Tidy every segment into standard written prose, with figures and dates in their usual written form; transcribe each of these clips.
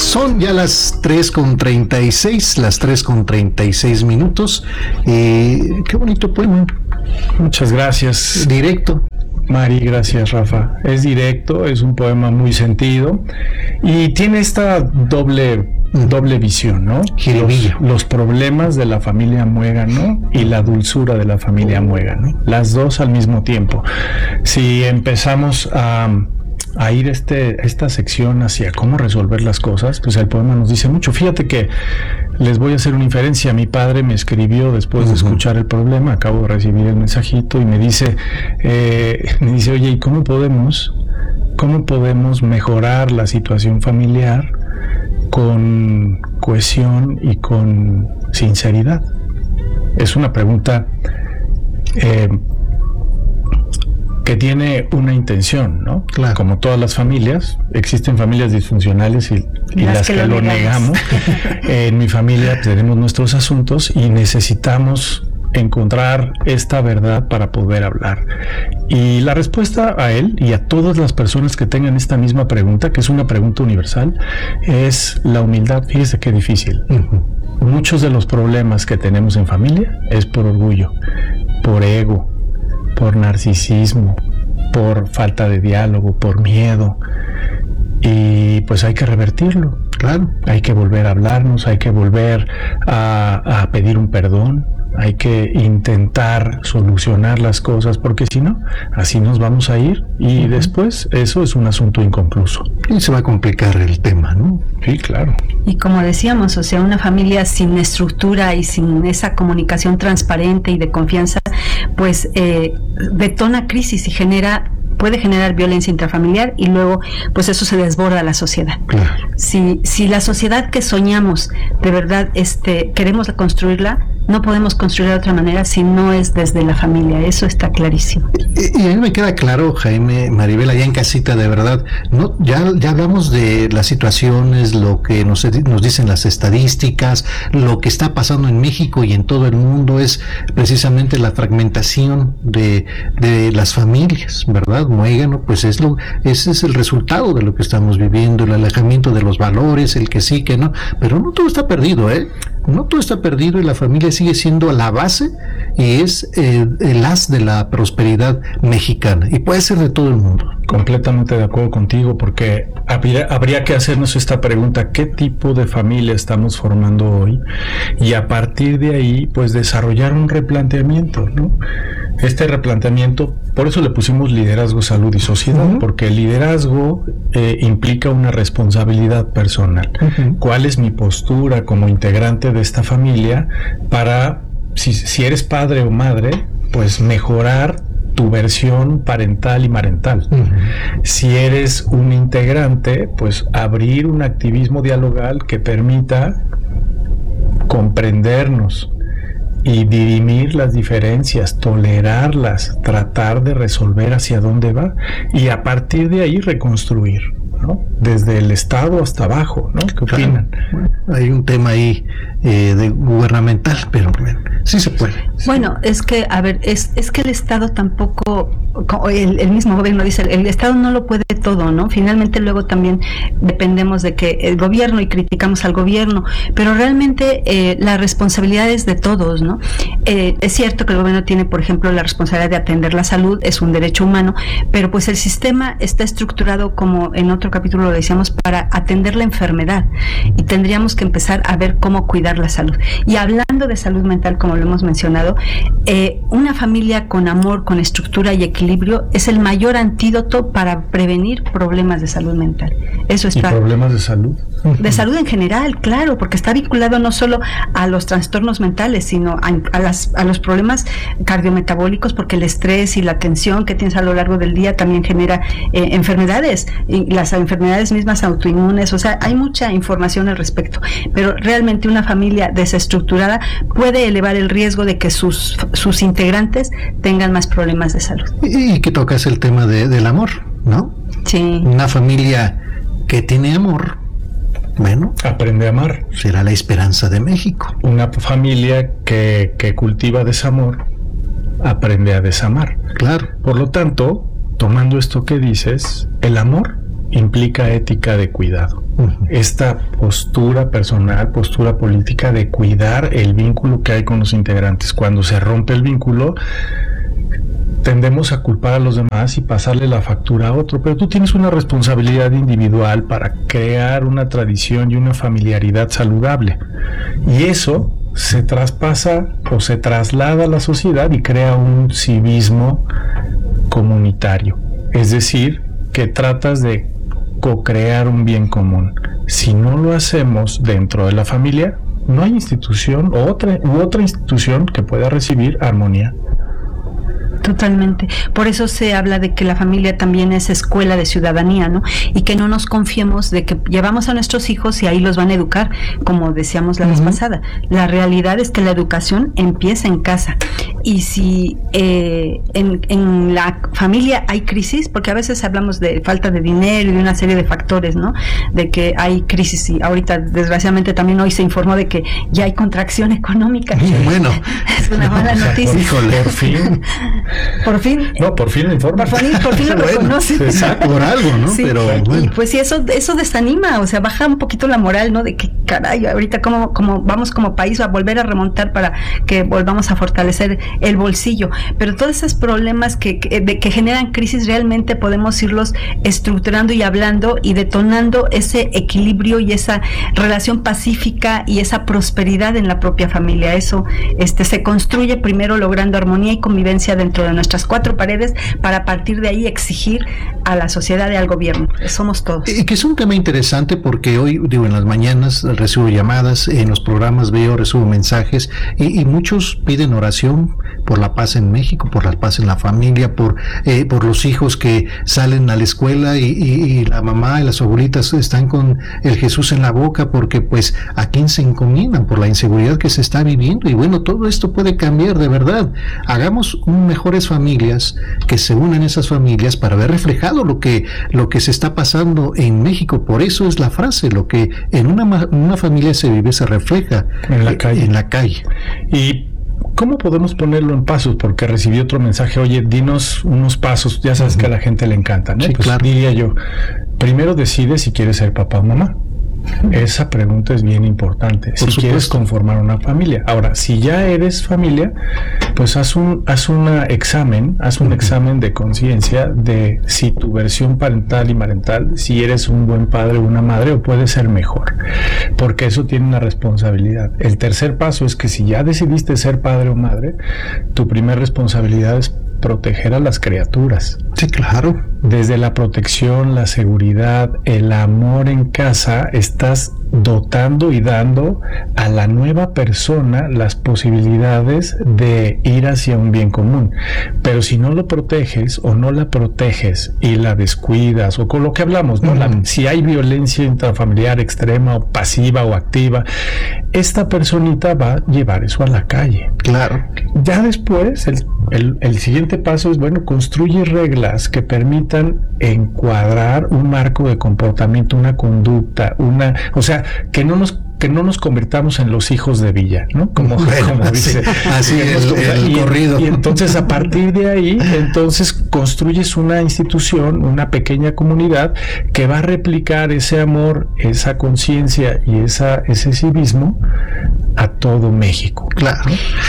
Son ya las 3:36, las 3:36. Qué bonito poema. Muchas gracias. Directo. Mari, gracias, Rafa. Es directo, es un poema muy sentido y tiene esta doble visión, ¿no? Los problemas de la familia Muégano y la dulzura de la familia Muégano, las dos al mismo tiempo. Si empezamos a ir esta sección hacia cómo resolver las cosas, pues el poema nos dice mucho. Fíjate que les voy a hacer una inferencia. Mi padre me escribió después de escuchar el problema, acabo de recibir el mensajito y me dice, oye, ¿y cómo podemos mejorar la situación familiar con cohesión y con sinceridad? Es una pregunta que tiene una intención, ¿no? Claro. Como todas las familias, existen familias disfuncionales y las que lo negamos. En mi familia tenemos nuestros asuntos y necesitamos encontrar esta verdad para poder hablar. Y la respuesta a él y a todas las personas que tengan esta misma pregunta, que es una pregunta universal, es la humildad. Fíjese qué difícil. Muchos de los problemas que tenemos en familia es por orgullo, por ego, por narcisismo, por falta de diálogo, por miedo. Y pues hay que revertirlo. Claro. Hay que volver a hablarnos, hay que volver a pedir un perdón, hay que intentar solucionar las cosas, porque si no, así nos vamos a ir y después eso es un asunto inconcluso. Y se va a complicar el tema, ¿no? Sí, claro. Y como decíamos, o sea, una familia sin estructura y sin esa comunicación transparente y de confianza, pues detona crisis y puede generar violencia intrafamiliar y luego pues eso se desborda a la sociedad. Claro. Si la sociedad que soñamos de verdad queremos construirla, no podemos construirla de otra manera si no es desde la familia. Eso está clarísimo. Y a mí me queda claro, Jaime, Maribel, allá en casita, de verdad, no, ya hablamos de las situaciones, lo que nos dicen las estadísticas, lo que está pasando en México y en todo el mundo es precisamente la fragmentación de las familias, ¿verdad? Muégano, pues ese es el resultado de lo que estamos viviendo, el alejamiento de los valores, el que sí, que no, pero no todo está perdido, no todo está perdido y la familia sigue siendo la base y es el haz de la prosperidad mexicana y puede ser de todo el mundo. Completamente de acuerdo contigo, porque habría que hacernos esta pregunta: ¿qué tipo de familia estamos formando hoy? Y a partir de ahí, pues desarrollar un replanteamiento, ¿no? Este replanteamiento, por eso le pusimos liderazgo, salud y sociedad, porque el liderazgo implica una responsabilidad personal. ¿Cuál es mi postura como integrante de esta familia para, si eres padre o madre, pues mejorar tu versión parental y marental? Si eres un integrante, pues abrir un activismo dialogal que permita comprendernos y dirimir las diferencias, tolerarlas, tratar de resolver hacia dónde va y a partir de ahí reconstruir, ¿no? Desde el Estado hasta abajo, ¿no? ¿Qué opinan? Bueno, hay un tema ahí de gubernamental, pero bueno, sí se puede. Bueno, es que, a ver, es que el Estado tampoco, el mismo gobierno dice, el Estado no lo puede todo, ¿no? Finalmente luego también dependemos de que el gobierno y criticamos al gobierno, pero realmente la responsabilidad es de todos, ¿no? Es cierto que el gobierno tiene, por ejemplo, la responsabilidad de atender la salud, es un derecho humano, pero pues el sistema está estructurado, como en otro capítulo lo decíamos, para atender la enfermedad y tendríamos que empezar a ver cómo cuidar la salud. Y hablando de salud mental, como lo hemos mencionado, una familia con amor, con estructura y equilibrio es el mayor antídoto para prevenir problemas de salud mental. Eso está. ¿Y problemas de salud? De salud en general, claro, porque está vinculado no solo a los trastornos mentales, sino a los problemas cardiometabólicos, porque el estrés y la tensión que tienes a lo largo del día también genera enfermedades, y las enfermedades mismas autoinmunes. O sea, hay mucha información al respecto, pero realmente una familia desestructurada puede elevar el riesgo de que sus integrantes tengan más problemas de salud. Y que tocas el tema del amor, ¿no? Sí. Una familia que tiene amor, bueno, aprende a amar. Será la esperanza de México. Una familia que cultiva desamor, aprende a desamar. Claro. Por lo tanto, tomando esto que dices, el amor implica ética de cuidado. Esta postura personal, postura política de cuidar el vínculo que hay con los integrantes. Cuando se rompe el vínculo, tendemos a culpar a los demás y pasarle la factura a otro, pero tú tienes una responsabilidad individual para crear una tradición y una familiaridad saludable. Y eso se traspasa o se traslada a la sociedad y crea un civismo comunitario. Es decir, que tratas de co-crear un bien común. Si no lo hacemos dentro de la familia, no hay institución u otra institución que pueda recibir armonía. Totalmente. Por eso se habla de que la familia también es escuela de ciudadanía, ¿no? Y que no nos confiemos de que llevamos a nuestros hijos y ahí los van a educar, como decíamos la vez pasada. La realidad es que la educación empieza en casa. Y si en la familia hay crisis, porque a veces hablamos de falta de dinero y de una serie de factores, ¿no? De que hay crisis, y ahorita desgraciadamente también hoy se informó de que ya hay contracción económica. Bueno. Es una mala noticia. Por fin. Por fin. No, por fin lo informa. Por fin lo reconoce. Exacto, por algo, ¿no? Sí, pero bueno. Y pues sí, eso desanima, o sea, baja un poquito la moral, ¿no? De que, caray, ahorita como vamos como país a volver a remontar para que volvamos a fortalecer el bolsillo. Pero todos esos problemas que generan crisis realmente podemos irlos estructurando y hablando y detonando ese equilibrio y esa relación pacífica y esa prosperidad en la propia familia. Eso se construye primero logrando armonía y convivencia dentro de nuestras cuatro paredes, para a partir de ahí exigir a la sociedad y al gobierno. Somos todos. Que es un tema interesante porque hoy, en las mañanas recibo llamadas, en los programas recibo mensajes y muchos piden oración por la paz en México, por la paz en la familia, por los hijos que salen a la escuela y la mamá y las abuelitas están con el Jesús en la boca, porque pues a quién se encomiendan por la inseguridad que se está viviendo. Y bueno, todo esto puede cambiar, de verdad. Hagamos mejores familias, que se unan esas familias para ver reflejado lo que se está pasando en México. Por eso es la frase: lo que en una familia se vive se refleja en la calle. Y ¿cómo podemos ponerlo en pasos? Porque recibí otro mensaje: oye, dinos unos pasos. Ya sabes que a la gente le encanta, ¿no? Sí, pues claro. Diría yo, primero decide si quieres ser papá o mamá. Esa pregunta es bien importante. Si quieres conformar una familia. Ahora, si ya eres familia, pues haz un examen de conciencia de si tu versión parental y marental, si eres un buen padre o una madre, o puede ser mejor, porque eso tiene una responsabilidad. El tercer paso es que si ya decidiste ser padre o madre, tu primera responsabilidad es proteger a las criaturas. Sí, claro. Desde la protección, la seguridad, el amor en casa, estás dotando y dando a la nueva persona las posibilidades de ir hacia un bien común. Pero si no lo proteges o no la proteges y la descuidas, o con lo que hablamos, ¿no? Si hay violencia intrafamiliar extrema o pasiva o activa, esta personita va a llevar eso a la calle. Claro. Ya después, el siguiente paso es, bueno, construye reglas que permitan encuadrar un marco de comportamiento, una conducta, o sea, que no nos convirtamos en los hijos de Villa, ¿no? Como dice. Así el corrido. Y entonces, a partir de ahí, entonces construyes una institución, una pequeña comunidad que va a replicar ese amor, esa conciencia y ese civismo a todo México. Claro.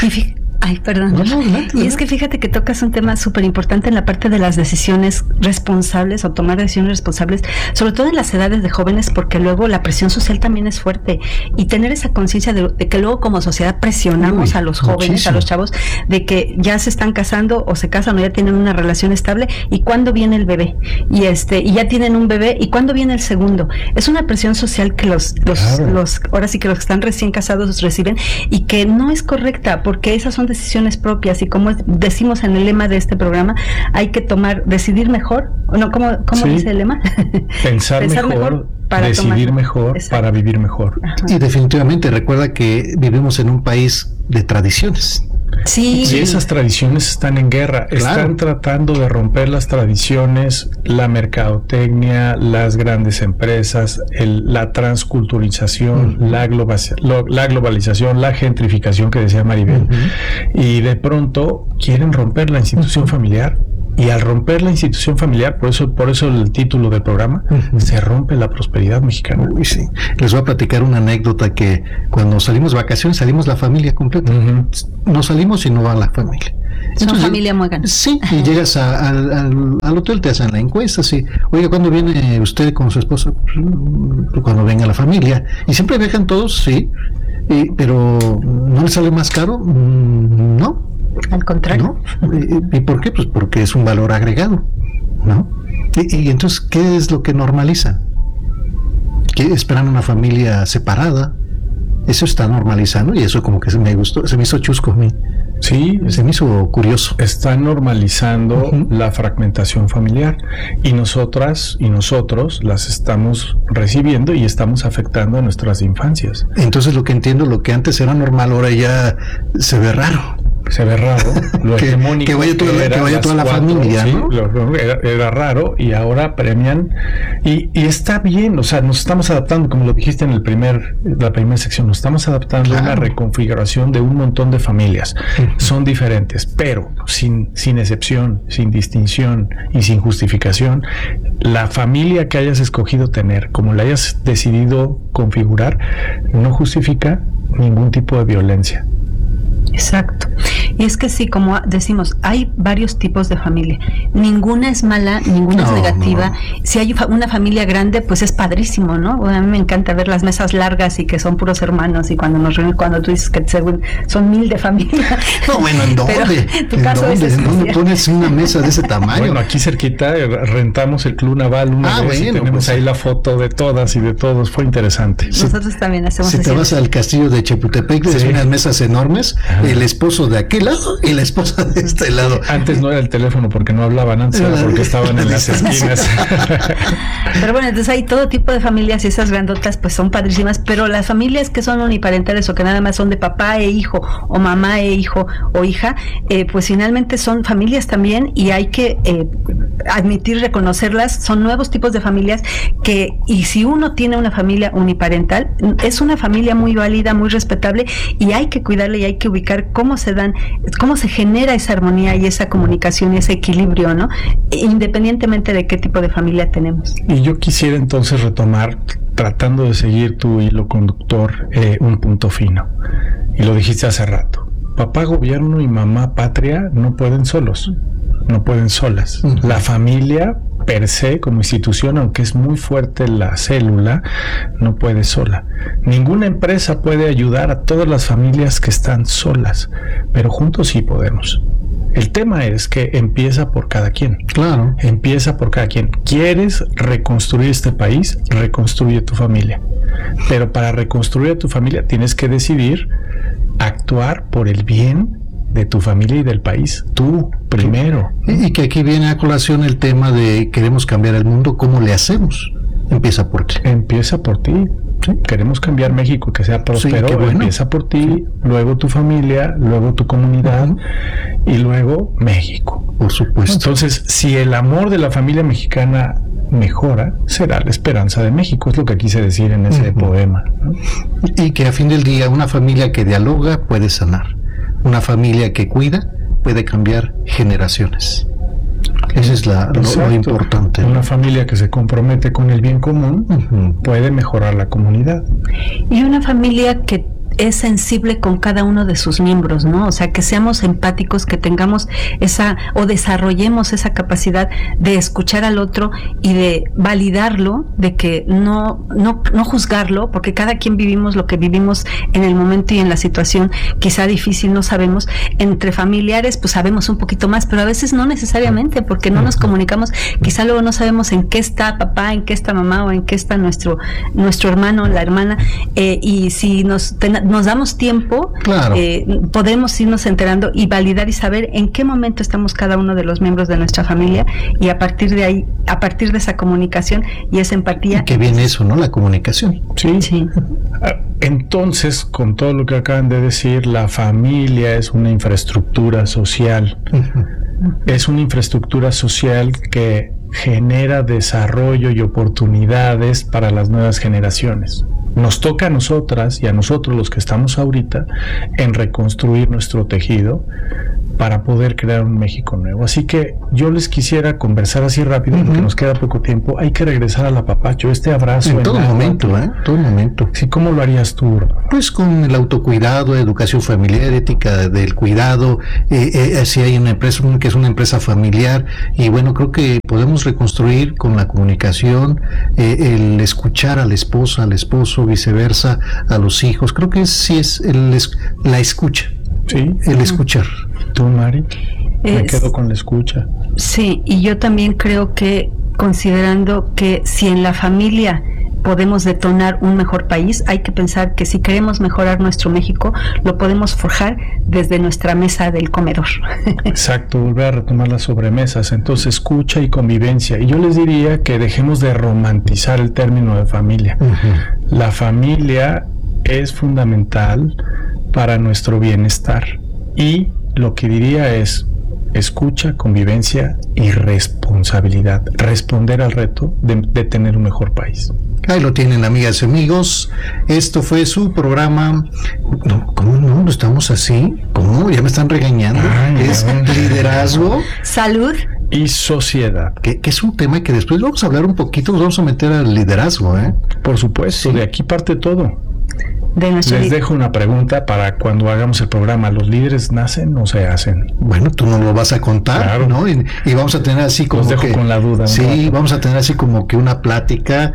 Ay, perdón. Y es que fíjate que tocas un tema súper importante en la parte de las decisiones responsables o tomar decisiones responsables, sobre todo en las edades de jóvenes, porque luego la presión social también es fuerte, y tener esa conciencia de que luego como sociedad presionamos a los jóvenes, muchísimo, a los chavos, de que ya se están casando o se casan o ya tienen una relación estable, y cuándo viene el bebé, y ya tienen un bebé, y cuándo viene el segundo. Es una presión social que los ahora sí que los que están recién casados reciben, y que no es correcta, porque esas son decisiones propias, y como decimos en el lema de este programa, hay que decidir mejor, ¿no? ¿Cómo sí, dice el lema? Pensar mejor para decidir mejor, exacto, para vivir mejor. Ajá. Y definitivamente recuerda que vivimos en un país de tradiciones. Sí. Y esas tradiciones están en guerra, claro, están tratando de romper las tradiciones, la mercadotecnia, las grandes empresas, la transculturización, la globalización, la gentrificación que decía Maribel, y de pronto quieren romper la institución familiar. Y al romper la institución familiar, por eso el título del programa, se rompe la prosperidad mexicana. Uy, sí. Les voy a platicar una anécdota que cuando salimos de vacaciones salimos la familia completa. No salimos y no va la familia. Son familia muy grande. Sí, y llegas al hotel, te hacen la encuesta, sí. Oiga, ¿cuándo viene usted con su esposa? Cuando venga la familia. Y siempre viajan todos, sí. Pero ¿no les sale más caro? No. Al contrario. ¿No? ¿Y por qué? Pues porque es un valor agregado, ¿no? Y entonces, ¿qué es lo que normalizan? ¿Que esperan una familia separada? Eso está normalizando y eso como que se me hizo chusco a mí. Sí, se me hizo curioso. Está normalizando la fragmentación familiar y nosotras y nosotros las estamos recibiendo y estamos afectando a nuestras infancias. Entonces lo que entiendo, lo que antes era normal, ahora ya se ve raro. Se ve raro, lo hegemónico que vaya toda la familia, sí, ¿no? Era raro y ahora premian y está bien, o sea, nos estamos adaptando, como lo dijiste en la primera sección, nos estamos adaptando a una reconfiguración de un montón de familias. Son diferentes, pero sin excepción, sin distinción y sin justificación, la familia que hayas escogido tener, como la hayas decidido configurar, no justifica ningún tipo de violencia. Exacto. Y es que sí, como decimos, hay varios tipos de familia. Ninguna es mala, ninguna es negativa. No. Si hay una familia grande, pues es padrísimo, ¿no? Bueno, a mí me encanta ver las mesas largas y que son puros hermanos y cuando nos reúnen, cuando tú dices que son 1000 de familia. No, bueno, ¿en dónde? ¿En dónde pones una mesa de ese tamaño? Bueno, aquí cerquita rentamos el Club Naval una vez y tenemos pues, ahí la foto de todas y de todos. Fue interesante. Nosotros también hacemos Si te vas al castillo de Chapultepec, es unas mesas enormes, el esposo de aquel lado y la esposa de este lado. Antes no era el teléfono porque no hablaban, antes era porque estaban en las esquinas. Pero bueno, entonces hay todo tipo de familias y esas grandotas pues son padrísimas, pero las familias que son uniparentales o que nada más son de papá e hijo o mamá e hijo o hija, pues finalmente son familias también y hay que admitir, reconocerlas, son nuevos tipos de familias y si uno tiene una familia uniparental, es una familia muy válida, muy respetable y hay que cuidarla y hay que ubicar cómo se genera esa armonía y esa comunicación y ese equilibrio, ¿no? Independientemente de qué tipo de familia tenemos. Y yo quisiera entonces retomar, tratando de seguir tu hilo conductor, un punto fino. Y lo dijiste hace rato. Papá gobierno y mamá patria no pueden solos, no pueden solas. La familia per se, como institución, aunque es muy fuerte la célula, no puede sola. Ninguna empresa puede ayudar a todas las familias que están solas, pero juntos sí podemos. El tema es que empieza por cada quien. Claro. Empieza por cada quien. ¿Quieres reconstruir este país? Reconstruye tu familia. Pero para reconstruir a tu familia tienes que decidir actuar por el bien de tu familia y del país, tú primero. Y que aquí viene a colación el tema de queremos cambiar el mundo, ¿cómo le hacemos? Empieza por ti. Empieza por ti. ¿Sí? Queremos cambiar México, que sea próspero, sí, bueno. Empieza por ti, luego tu familia, luego tu comunidad y luego México. Por supuesto. Entonces, si el amor de la familia mexicana mejora, será la esperanza de México, es lo que quise decir en ese poema, ¿no? Y que a fin del día una familia que dialoga puede sanar. Una familia que cuida puede cambiar generaciones. Esa es lo importante. Una familia que se compromete con el bien común puede mejorar la comunidad. Y una familia que es sensible con cada uno de sus miembros, ¿no? O sea, que seamos empáticos, que tengamos o desarrollemos esa capacidad de escuchar al otro y de validarlo, de que no juzgarlo, porque cada quien vivimos lo que vivimos en el momento y en la situación, quizá difícil, no sabemos. Entre familiares, pues sabemos un poquito más, pero a veces no necesariamente, porque no nos comunicamos, quizá luego no sabemos en qué está papá, en qué está mamá o en qué está nuestro hermano, la hermana, y si nos damos tiempo, claro, podemos irnos enterando y validar y saber en qué momento estamos cada uno de los miembros de nuestra familia y a partir de ahí, a partir de esa comunicación y esa empatía. Que viene eso, ¿no? La comunicación. Sí. Entonces, con todo lo que acaban de decir, la familia es una infraestructura social. Es una infraestructura social que genera desarrollo y oportunidades para las nuevas generaciones. Nos toca a nosotras y a nosotros los que estamos ahorita en reconstruir nuestro tejido para poder crear un México nuevo. Así que yo les quisiera conversar así rápido, porque nos queda poco tiempo. Hay que regresar al apapacho, este abrazo. En todo momento, todo momento. Sí, ¿cómo lo harías tú? Pues con el autocuidado, educación familiar, ética del cuidado. Si hay una empresa que es una empresa familiar, y bueno, creo que podemos reconstruir con la comunicación, el escuchar a la esposa, al esposo, viceversa, a los hijos. Creo que sí es la escucha. Sí. El escuchar. ¿Tú, Mari? Me quedo con la escucha. Sí, y yo también creo que, considerando que si en la familia podemos detonar un mejor país, hay que pensar que si queremos mejorar nuestro México, lo podemos forjar desde nuestra mesa del comedor. Exacto, volver a retomar las sobremesas. Entonces, escucha y convivencia. Y yo les diría que dejemos de romantizar el término de familia. La familia es fundamental para nuestro bienestar. Y lo que diría es: escucha, convivencia y responsabilidad. Responder al reto de tener un mejor país. Ahí lo tienen, amigas y amigos. Esto fue su programa. ¿Cómo no? ¿Estamos así? ¿Cómo? Ya me están regañando. Es liderazgo, salud y sociedad. Que es un tema que después vamos a hablar un poquito, nos vamos a meter al liderazgo, Por supuesto, sí. De aquí parte todo. Les dejo una pregunta para cuando hagamos el programa. ¿Los líderes nacen o se hacen? Bueno, tú nos lo vas a contar, claro, ¿no? Y vamos a tener así como los dejo con la duda. Sí, vamos a tener así como que una plática,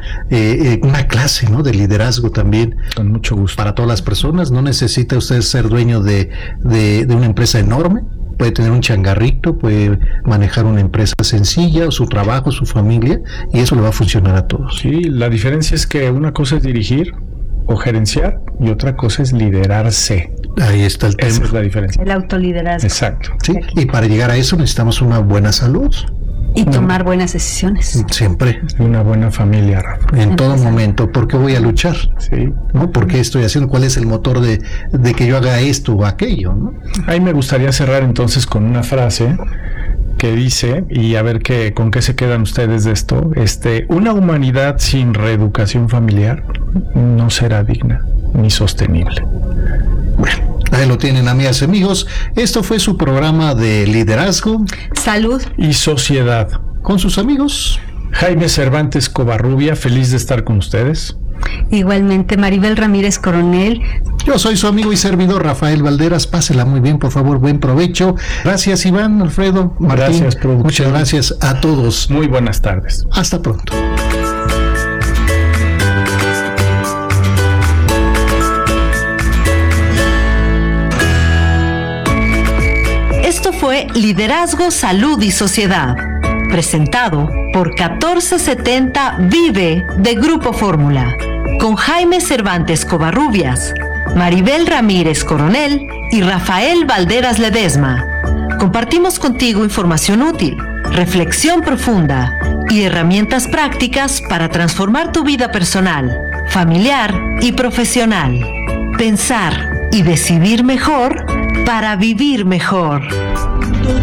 una clase, ¿no? De liderazgo también. Con mucho gusto. Para todas las personas. No necesita usted ser dueño de una empresa enorme. Puede tener un changarrito, puede manejar una empresa sencilla, o su trabajo, su familia, y eso le va a funcionar a todos. Sí, la diferencia es que una cosa es dirigir o gerenciar y otra cosa es liderarse. Ahí está el tema. Esa es la diferencia. El autoliderazgo. Exacto. Sí, y para llegar a eso necesitamos una buena salud. Y tomar buenas decisiones. Siempre. Una buena familia, Rafa. En todo momento. ¿Por qué voy a luchar? Sí. ¿No? ¿Por qué estoy haciendo? ¿Cuál es el motor de que yo haga esto o aquello? ¿No? Ahí me gustaría cerrar entonces con una frase que dice, y a ver con qué se quedan ustedes de esto: una humanidad sin reeducación familiar no será digna ni sostenible. Bueno, ahí lo tienen, amigas y amigos. Esto fue su programa de liderazgo, salud y sociedad. Con sus amigos Jaime Cervantes Covarrubia, feliz de estar con ustedes. Igualmente, Maribel Ramírez Coronel. Yo soy su amigo y servidor Rafael Valderas. Pásela muy bien, por favor, buen provecho. Gracias, Iván, Alfredo, Martín. Gracias, producción. Muchas gracias a todos. Muy buenas tardes. Hasta pronto. Esto fue Liderazgo, Salud y Sociedad, presentado por 1470 Vive de Grupo Fórmula, con Jaime Cervantes Covarrubias, Maribel Ramírez Coronel y Rafael Valderas Ledesma. Compartimos contigo información útil, reflexión profunda y herramientas prácticas para transformar tu vida personal, familiar y profesional. Pensar y decidir mejor para vivir mejor.